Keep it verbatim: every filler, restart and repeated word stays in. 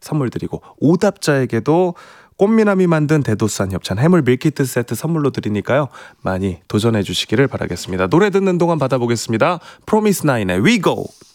선물 드리고 오답자에게도 꽃미남이 만든 대도수산 협찬 해물 밀키트 세트 선물로 드리니까요. 많이 도전해 주시기를 바라겠습니다. 노래 듣는 동안 받아보겠습니다. 프로미스나인의 We Go.